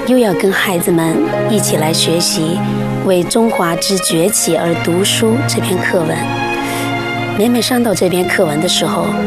又要跟孩子们一起来学习为中华之崛起而读书这篇课文。每上到这篇课文的时候，